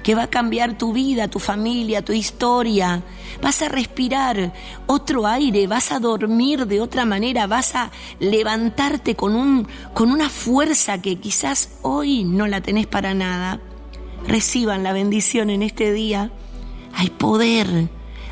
que va a cambiar tu vida, tu familia, tu historia. Vas a respirar otro aire, vas a dormir de otra manera, vas a levantarte con una fuerza que quizás hoy no la tenés para nada. Reciban la bendición en este día. Hay poder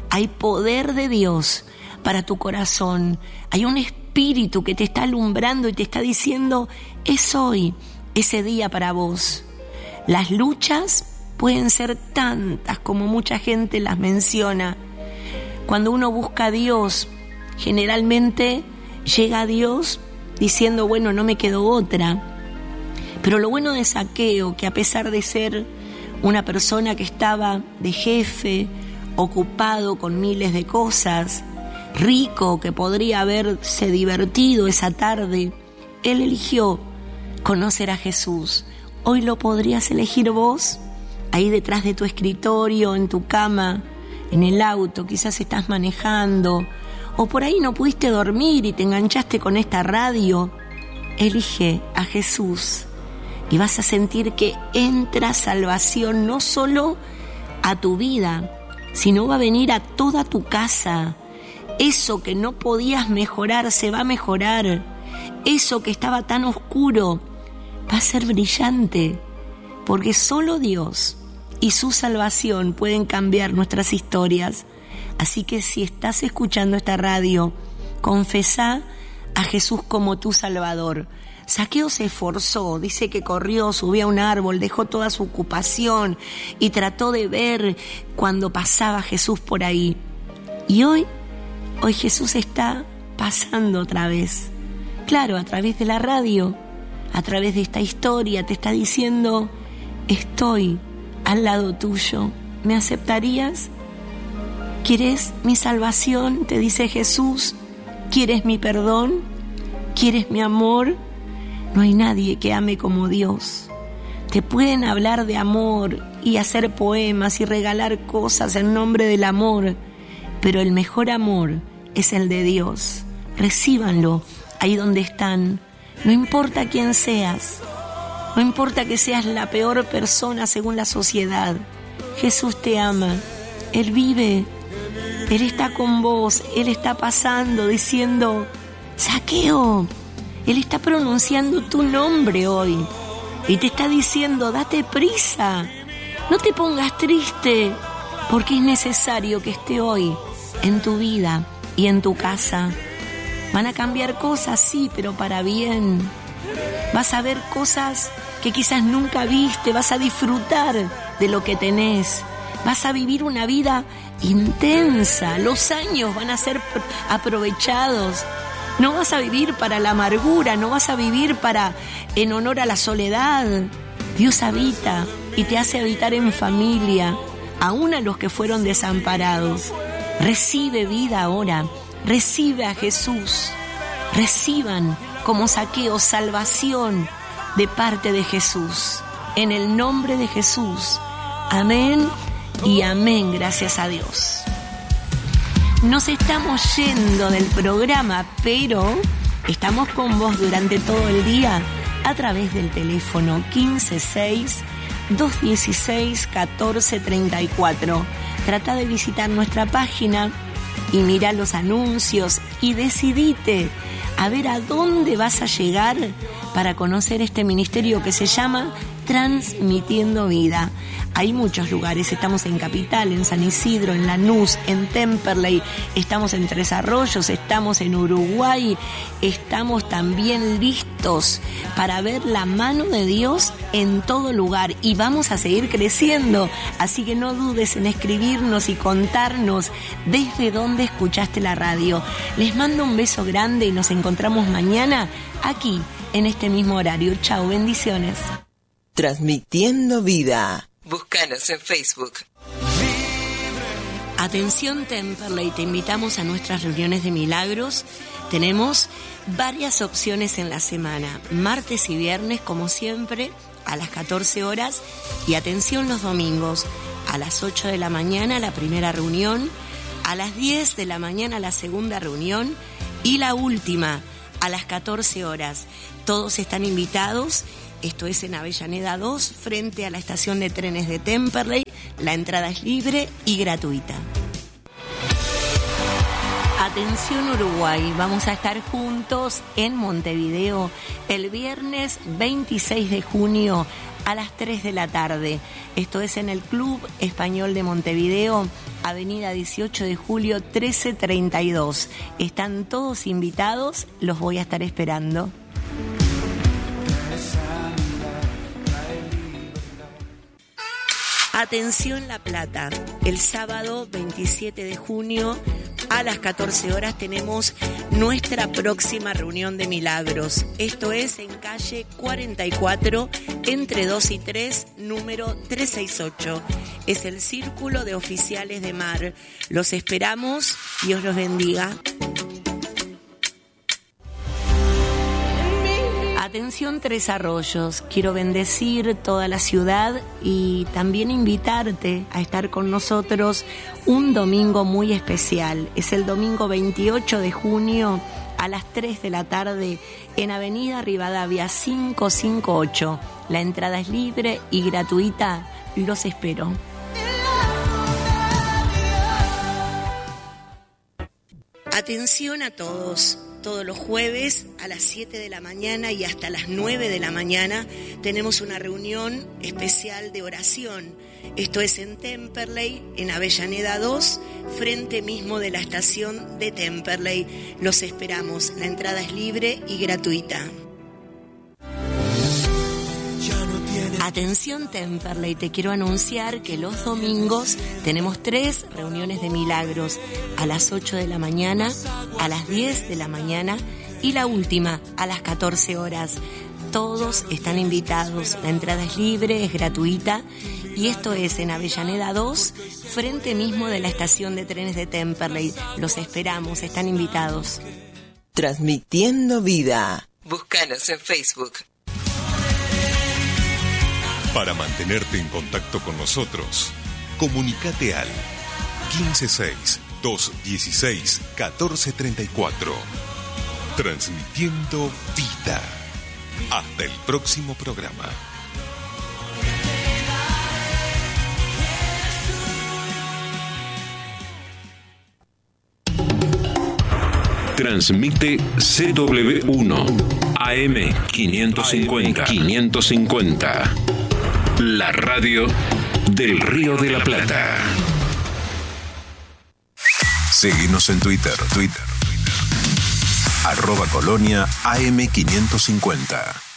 de Dios para tu corazón. Hay un espíritu que te está alumbrando y te está diciendo, es hoy ese día para vos. Las luchas pueden ser tantas como mucha gente las menciona. Cuando uno busca a Dios, generalmente llega a Dios diciendo, bueno, no me quedó otra. Pero lo bueno de Zaqueo, que a pesar de ser una persona que estaba de jefe, ocupado con miles de cosas, rico, que podría haberse divertido esa tarde, él eligió conocer a Jesús. ¿Hoy lo podrías elegir vos? Ahí detrás de tu escritorio, en tu cama, en el auto, quizás estás manejando, o por ahí no pudiste dormir y te enganchaste con esta radio. Elige a Jesús y vas a sentir que entra salvación no solo a tu vida, sino va a venir a toda tu casa. Eso que no podías mejorar se va a mejorar. Eso que estaba tan oscuro va a ser brillante, porque solo Dios y su salvación pueden cambiar nuestras historias. Así que si estás escuchando esta radio, confesá a Jesús como tu Salvador. Zaqueo se esforzó, dice que corrió, subió a un árbol, dejó toda su ocupación y trató de ver cuando pasaba Jesús por ahí. Y hoy Jesús está pasando otra vez. Claro, a través de la radio, a través de esta historia, te está diciendo, estoy al lado tuyo. ¿Me aceptarías? ¿Quieres mi salvación? Te dice Jesús. ¿Quieres mi perdón? ¿Quieres mi amor? No hay nadie que ame como Dios. Te pueden hablar de amor y hacer poemas y regalar cosas en nombre del amor, pero el mejor amor es el de Dios. Recíbanlo ahí donde están. No importa quién seas, no importa que seas la peor persona según la sociedad. Jesús te ama, Él vive, Él está con vos, Él está pasando diciendo, Zaqueo. Él está pronunciando tu nombre hoy y te está diciendo, date prisa, no te pongas triste, porque es necesario que esté hoy en tu vida y en tu casa. Van a cambiar cosas, sí, pero para bien. Vas a ver cosas que quizás nunca viste, vas a disfrutar de lo que tenés, vas a vivir una vida intensa, los años van a ser aprovechados. No vas a vivir para la amargura, no vas a vivir en honor a la soledad. Dios habita y te hace habitar en familia, aún a los que fueron desamparados. Recibe vida ahora, recibe a Jesús. Reciban como Zaqueo salvación de parte de Jesús. En el nombre de Jesús. Amén y amén, gracias a Dios. Nos estamos yendo del programa, pero estamos con vos durante todo el día a través del teléfono 156-216-1434. Trata de visitar nuestra página y mira los anuncios y decidite a ver a dónde vas a llegar para conocer este ministerio que se llama Transmitiendo Vida. Hay muchos lugares, estamos en Capital, en San Isidro, en Lanús, en Temperley, estamos en Tres Arroyos, estamos en Uruguay, estamos también listos para ver la mano de Dios en todo lugar y vamos a seguir creciendo, así que no dudes en escribirnos y contarnos desde dónde escuchaste la radio. Les mando un beso grande y nos encontramos mañana aquí en este mismo horario. Chao, bendiciones. Transmitiendo Vida. Búscanos en Facebook. Atención Temperley, te invitamos a nuestras reuniones de milagros. Tenemos varias opciones en la semana, martes y viernes como siempre a las 14 horas y atención los domingos a las 8 de la mañana la primera reunión, a las 10 de la mañana la segunda reunión y la última a las 14 horas. Todos están invitados. Esto es en Avellaneda 2, frente a la estación de trenes de Temperley. La entrada es libre y gratuita. Atención Uruguay, vamos a estar juntos en Montevideo el viernes 26 de junio a las 3 de la tarde. Esto es en el Club Español de Montevideo, Avenida 18 de Julio 1332. Están todos invitados, los voy a estar esperando. Atención La Plata, el sábado 27 de junio a las 14 horas tenemos nuestra próxima reunión de milagros. Esto es en calle 44, entre 2 y 3, número 368. Es el Círculo de Oficiales de Mar. Los esperamos, Dios los bendiga. Atención Tres Arroyos, quiero bendecir toda la ciudad y también invitarte a estar con nosotros un domingo muy especial. Es el domingo 28 de junio a las 3 de la tarde en Avenida Rivadavia 558. La entrada es libre y gratuita, los espero. Atención a todos. Todos los jueves a las 7 de la mañana y hasta las 9 de la mañana tenemos una reunión especial de oración. Esto es en Temperley, en Avellaneda 2, frente mismo de la estación de Temperley. Los esperamos. La entrada es libre y gratuita. Atención Temperley, te quiero anunciar que los domingos tenemos 3 reuniones de milagros, a las 8 de la mañana, a las 10 de la mañana y la última a las 14 horas. Todos están invitados, la entrada es libre, es gratuita y esto es en Avellaneda 2, frente mismo de la estación de trenes de Temperley. Los esperamos, están invitados. Transmitiendo vida. Búscanos en Facebook. Para mantenerte en contacto con nosotros, comunícate al 156-216-1434. Transmitiendo vida. Hasta el próximo programa. Transmite CW1 AM 550. La radio del Río de la Plata. Seguinos en Twitter. @Colonia AM 550.